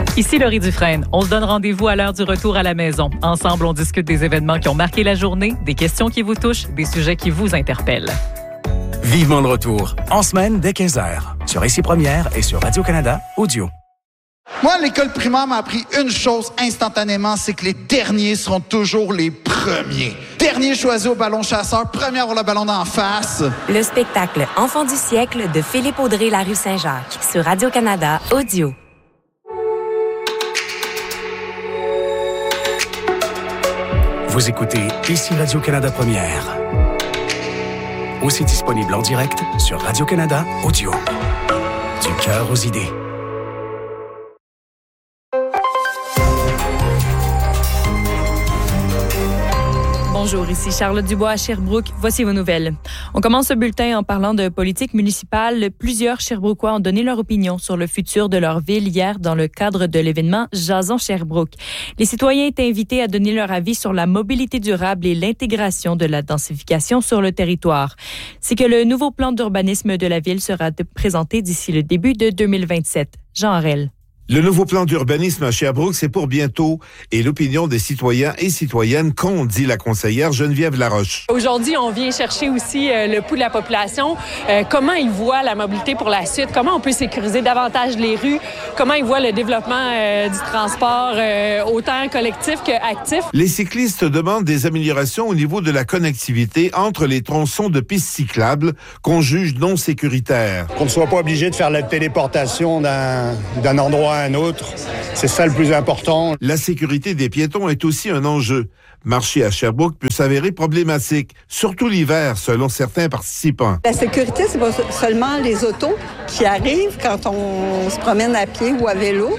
Ici Laurie Dufresne. On se donne rendez-vous à l'heure du retour à la maison. Ensemble, on discute des événements qui ont marqué la journée, des questions qui vous touchent, des sujets qui vous interpellent. Vivement le retour, en semaine dès 15h, sur Ici Première et sur Radio-Canada Audio. Moi, l'école primaire m'a appris une chose instantanément, c'est que les derniers seront toujours les premiers. Dernier choisi au ballon chasseur, premier à avoir le ballon d'en face. Le spectacle Enfant du siècle de Philippe Audrey La Rue Saint-Jacques sur Radio-Canada Audio. Vous écoutez Ici Radio-Canada Première. Aussi disponible en direct sur Radio-Canada Audio. Du cœur aux idées. Bonjour, ici Charlotte Dubois à Sherbrooke. Voici vos nouvelles. On commence ce bulletin en parlant de politique municipale. Plusieurs Sherbrookois ont donné leur opinion sur le futur de leur ville hier dans le cadre de l'événement Jason Sherbrooke. Les citoyens étaient invités à donner leur avis sur la mobilité durable et l'intégration de la densification sur le territoire. C'est que le nouveau plan d'urbanisme de la ville sera présenté d'ici le début de 2027. Jean Harel. Le nouveau plan d'urbanisme à Sherbrooke, c'est pour bientôt. Et l'opinion des citoyens et citoyennes compte, dit la conseillère Geneviève Laroche. Aujourd'hui, on vient chercher aussi le pouls de la population. Comment ils voient la mobilité pour la suite? Comment on peut sécuriser davantage les rues? Comment ils voient le développement du transport, autant collectif qu'actif? Les cyclistes demandent des améliorations au niveau de la connectivité entre les tronçons de pistes cyclables qu'on juge non sécuritaires. Qu'on ne soit pas obligé de faire la téléportation d'un endroit à un autre, c'est ça le plus important. La sécurité des piétons est aussi un enjeu. Marcher à Sherbrooke peut s'avérer problématique, surtout l'hiver, selon certains participants. La sécurité, c'est pas seulement les autos qui arrivent quand on se promène à pied ou à vélo,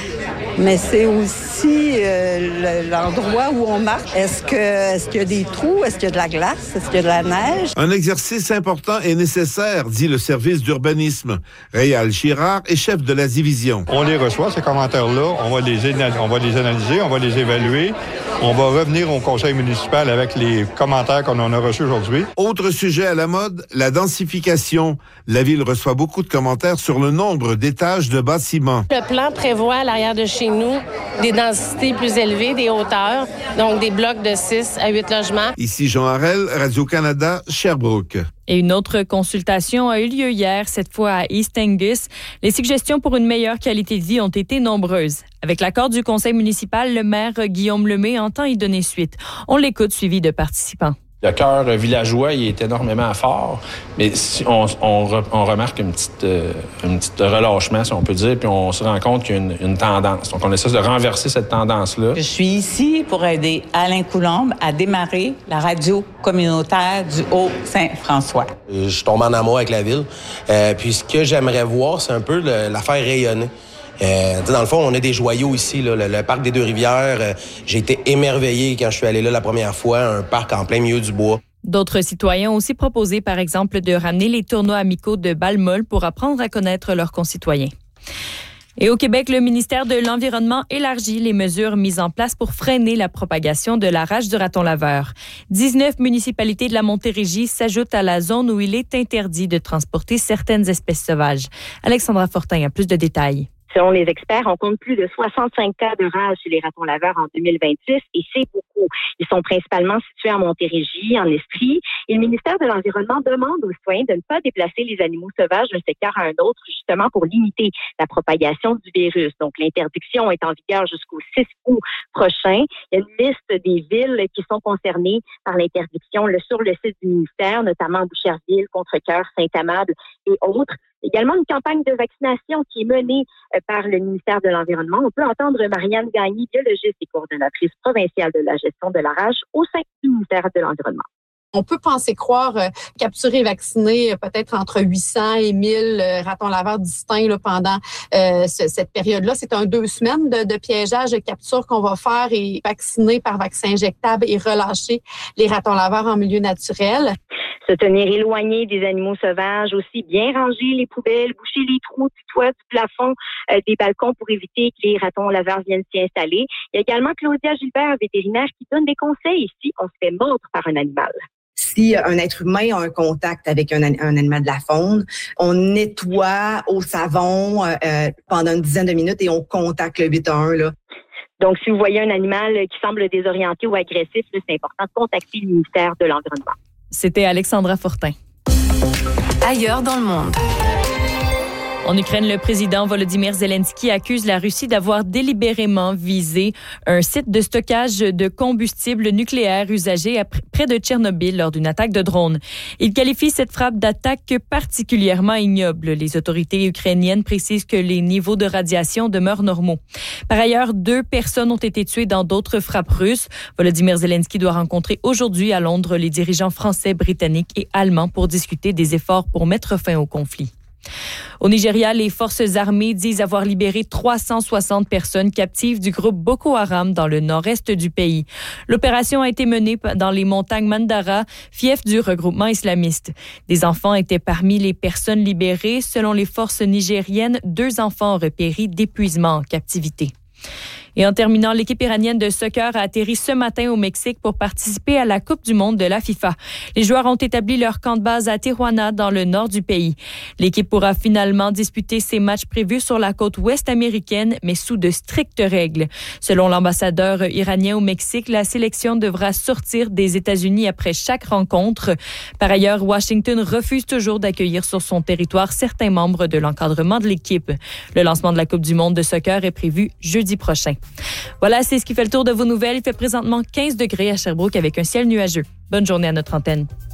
mais c'est aussi l'endroit où on marche. Est-ce qu'il y a des trous? Est-ce qu'il y a de la glace? Est-ce qu'il y a de la neige? Un exercice important et nécessaire, dit le service d'urbanisme. Réal Girard est chef de la division. On les reçoit, ces commentaires-là. On va les analyser, on va les évaluer. On va revenir au conseil municipal avec les commentaires qu'on en a reçus aujourd'hui. Autre sujet à la mode, la densification. La ville reçoit beaucoup de commentaires sur le nombre d'étages de bâtiments. Le plan prévoit à l'arrière de chez nous des densités plus élevées, des hauteurs, donc des blocs de 6 à 8 logements. Ici Jean Harel, Radio-Canada, Sherbrooke. Et une autre consultation a eu lieu hier, cette fois à East Angus. Les suggestions pour une meilleure qualité de vie ont été nombreuses. Avec l'accord du conseil municipal, le maire Guillaume Lemay entend y donner suite. On l'écoute, suivi de participants. Le cœur villageois, il est énormément fort, mais si on remarque un petit relâchement, si on peut dire, puis on se rend compte qu'il y a une tendance. Donc, on essaie de renverser cette tendance-là. Je suis ici pour aider Alain Coulombe à démarrer la radio communautaire du Haut-Saint-François. Je suis tombé en amour avec la ville, puis ce que j'aimerais voir, c'est un peu la faire rayonner. Dans le fond, on a des joyaux ici, là, le parc des Deux-Rivières. J'ai été émerveillé quand je suis allé là la première fois, un parc en plein milieu du bois. D'autres citoyens ont aussi proposé, par exemple, de ramener les tournois amicaux de Balmol pour apprendre à connaître leurs concitoyens. Et au Québec, le ministère de l'Environnement élargit les mesures mises en place pour freiner la propagation de la rage du raton laveur. 19 municipalités de la Montérégie s'ajoutent à la zone où il est interdit de transporter certaines espèces sauvages. Alexandra Fortin a plus de détails. Selon les experts, on compte plus de 65 cas de rage chez les ratons laveurs en 2026 et c'est beaucoup. Ils sont principalement situés en Montérégie, en Estrie. Et le ministère de l'Environnement demande aux citoyens de ne pas déplacer les animaux sauvages d'un secteur à un autre, justement pour limiter la propagation du virus. Donc, l'interdiction est en vigueur jusqu'au 6 août prochain. Il y a une liste des villes qui sont concernées par l'interdiction sur le site du ministère, notamment Boucherville, Contrecœur, Saint-Amable et autres. Également une campagne de vaccination qui est menée par le ministère de l'Environnement. On peut entendre Marianne Gagné, biologiste et coordonnatrice provinciale de la gestion de la rage au sein du ministère de l'Environnement. On peut penser croire capturer et vacciner peut-être entre 800 et 1000 ratons laveurs distincts là, pendant cette période-là. C'est 2 semaines de piégeage, de capture qu'on va faire et vacciner par vaccin injectable et relâcher les ratons laveurs en milieu naturel. Se tenir éloigné des animaux sauvages, aussi bien ranger les poubelles, boucher les trous du toit, du plafond, des balcons pour éviter que les ratons laveurs viennent s'y installer. Il y a également Claudia Gilbert, vétérinaire, qui donne des conseils si on se fait mordre par un animal. si un être humain a un contact avec un animal de la faune, on nettoie au savon pendant une dizaine de minutes et on contacte le 811, là. Donc, si vous voyez un animal qui semble désorienté ou agressif, là, c'est important de contacter le ministère de l'Environnement. C'était Alexandra Fortin. Ailleurs dans le monde. En Ukraine, le président Volodymyr Zelensky accuse la Russie d'avoir délibérément visé un site de stockage de combustible nucléaire usagé près de Tchernobyl lors d'une attaque de drone. Il qualifie cette frappe d'attaque particulièrement ignoble. Les autorités ukrainiennes précisent que les niveaux de radiation demeurent normaux. Par ailleurs, 2 personnes ont été tuées dans d'autres frappes russes. Volodymyr Zelensky doit rencontrer aujourd'hui à Londres les dirigeants français, britanniques et allemands pour discuter des efforts pour mettre fin au conflit. Au Nigeria, les forces armées disent avoir libéré 360 personnes captives du groupe Boko Haram dans le nord-est du pays. L'opération a été menée dans les montagnes Mandara, fief du regroupement islamiste. Des enfants étaient parmi les personnes libérées. Selon les forces nigériennes, 2 enfants auraient péri d'épuisement en captivité. Et en terminant, l'équipe iranienne de soccer a atterri ce matin au Mexique pour participer à la Coupe du monde de la FIFA. Les joueurs ont établi leur camp de base à Tijuana, dans le nord du pays. L'équipe pourra finalement disputer ses matchs prévus sur la côte ouest américaine, mais sous de strictes règles. Selon l'ambassadeur iranien au Mexique, la sélection devra sortir des États-Unis après chaque rencontre. Par ailleurs, Washington refuse toujours d'accueillir sur son territoire certains membres de l'encadrement de l'équipe. Le lancement de la Coupe du monde de soccer est prévu jeudi prochain. Voilà, c'est ce qui fait le tour de vos nouvelles. Il fait présentement 15 degrés à Sherbrooke avec un ciel nuageux. Bonne journée à notre antenne.